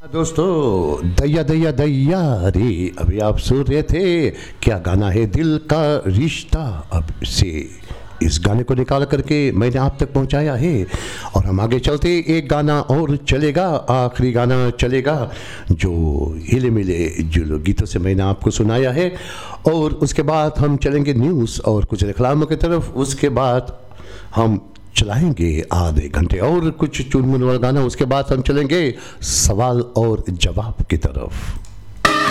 दोस्तों दैया दैया दैया रे, अभी आप सुन रहे थे क्या गाना है दिल का रिश्ता अब से। इस गाने को निकाल करके मैंने आप तक पहुंचाया है और हम आगे चलते एक गाना और चलेगा, आखिरी गाना चलेगा जो हिले मिले जो गीतों से मैंने आपको सुनाया है और उसके बाद हम चलेंगे न्यूज़ और कुछ रिक्लामों की तरफ। उसके बाद हम चलाएंगे आधे घंटे और कुछ चुनमुन वाला गाना, उसके बाद हम चलेंगे सवाल और जवाब की तरफ।